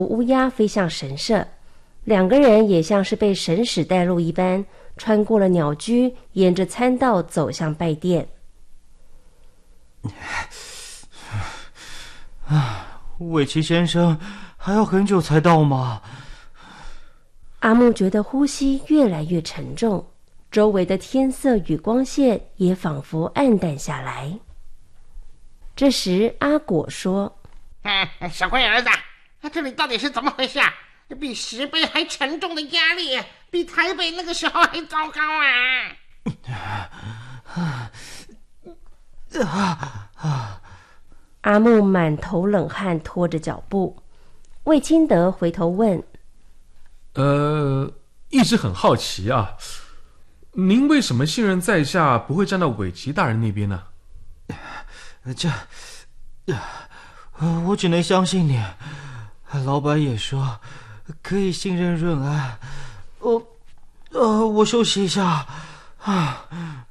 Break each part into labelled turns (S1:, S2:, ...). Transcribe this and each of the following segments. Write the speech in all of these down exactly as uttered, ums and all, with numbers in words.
S1: 乌鸦飞向神社，两个人也像是被神使带路一般，穿过了鸟居，沿着参道走向拜殿。
S2: 尾崎先生还要很久才到吗？
S1: 阿木觉得呼吸越来越沉重，周围的天色与光线也仿佛暗淡下来。这时阿果说：
S3: 啊，小龟儿子，这里到底是怎么回事啊？比石碑还沉重的压力，比台北那个时候还糟糕
S1: 啊！阿木满头冷汗，拖着脚步。魏清德回头问：
S4: 呃，一直很好奇啊，您为什么信任在下不会站到尾崎大人那边呢？
S2: 这，我只能相信你。老板也说可以信任润安。我，呃，我休息一下。啊。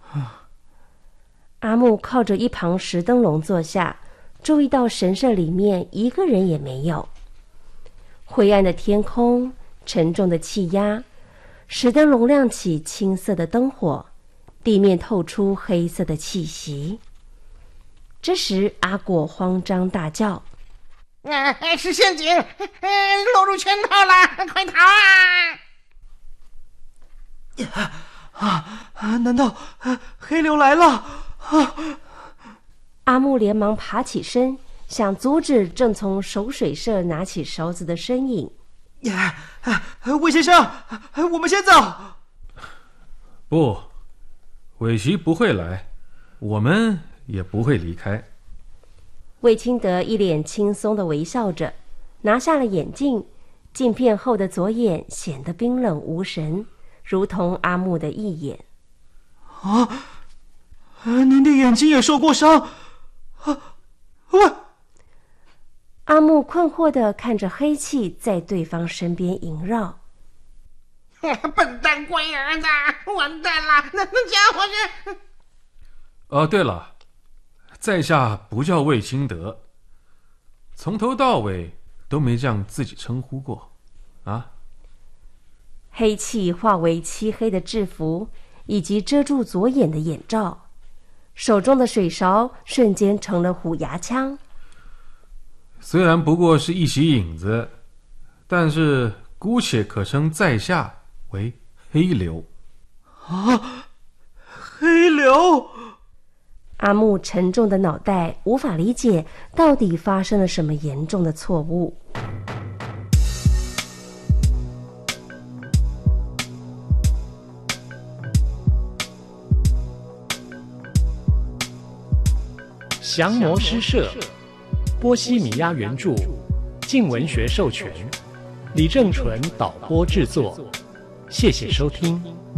S1: 阿木靠着一旁石灯笼坐下，注意到神社里面一个人也没有。灰暗的天空，沉重的气压，石灯笼亮起青色的灯火，地面透出黑色的气息。这时阿果慌张大叫：
S3: 啊，是陷阱，落入圈套了，快逃
S2: 啊！啊啊！难道黑流来了？啊！
S1: 阿木连忙爬起身，想阻止正从守水社拿起勺子的身影。
S2: 魏先生，我们先走。
S4: 不，尾崎不会来，我们也不会离开。
S1: 魏清德一脸轻松地微笑着，拿下了眼镜，镜片后的左眼显得冰冷无神，如同阿木的一眼。
S2: 啊！您的眼睛也受过伤？啊！喂！
S1: 阿木困惑地看着黑气在对方身边萦绕。
S3: 笨蛋龟儿子，完蛋了，那那家伙是……
S4: 哦，对了，在下不叫魏清德，从头到尾都没这样自己称呼过啊。
S1: 黑气化为漆黑的制服，以及遮住左眼的眼罩，手中的水勺瞬间成了虎牙枪。
S4: 虽然不过是一袭影子，但是姑且可称在下为黑流。
S2: 啊，黑流！
S1: 阿木沉重的脑袋无法理解到底发生了什么严重的错误。
S5: 降魔诗社，波西米亚原著，静文学授权，李正纯导播制作，谢谢收听。